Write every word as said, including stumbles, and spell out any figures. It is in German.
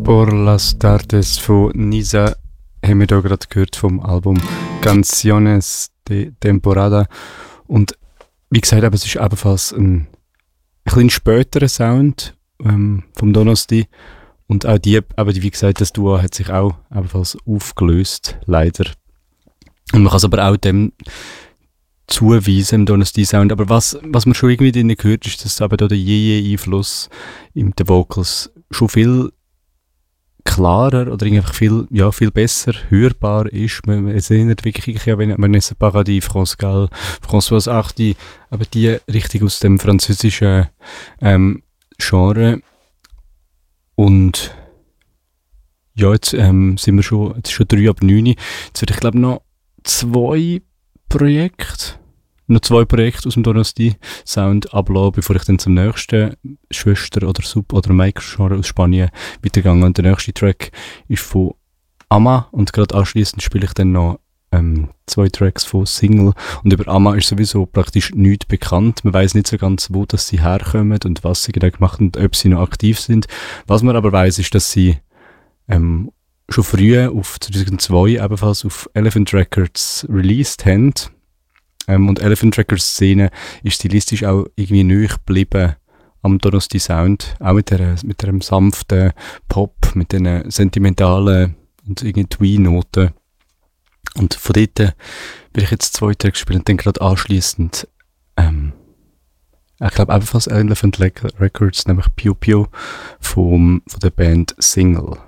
Por las tardes von Nisa haben wir da gerade gehört vom Album Canciones de Temporada. Und wie gesagt, aber es ist ebenfalls ein, ein bisschen späterer Sound ähm, vom Donosti. Und auch die, aber wie gesagt, das Duo hat sich auch ebenfalls aufgelöst, leider. Und man kann es aber auch dem zuweisen, im Donosti-Sound. Aber was, was man schon irgendwie drin gehört, ist, dass aber da der Jeje-Einfluss in den Vocals schon viel klarer oder einfach viel, ja, viel besser hörbar ist. Man, man erinnert wirklich an Vanessa Paradis, France Gall, Françoise Hardy, aber die richtig aus dem französischen ähm, Genre. Und ja, jetzt ähm, sind wir schon, jetzt ist schon drei ab neun. Jetzt würde ich glaube noch zwei Projekte, noch zwei Projekte aus dem Donosti-Sound ablassen, bevor ich dann zum nächsten Schwester- oder Sub- oder Mike-Genre aus Spanien weitergegangen. Und der nächste Track ist von Ama und gerade anschliessend spiele ich dann noch ähm, zwei Tracks von Single. Und über Ama ist sowieso praktisch nichts bekannt. Man weiß nicht so ganz, wo das sie herkommen und was sie genau gemacht haben und ob sie noch aktiv sind. Was man aber weiß, ist, dass sie ähm, schon früh auf zweitausendzwei ebenfalls auf Elephant Records released haben. Ähm, und Elephant Records Szene ist stilistisch auch irgendwie neu geblieben am Donosti Sound. Auch mit der, mit einem sanften Pop, mit den sentimentalen und irgendwie Twee-Noten. Und von dort will ich jetzt zwei Tracks spielen und dann gerade anschliessend ähm, ich glaube ebenfalls Elephant Records, nämlich Pio Pio vom, von der Band Single.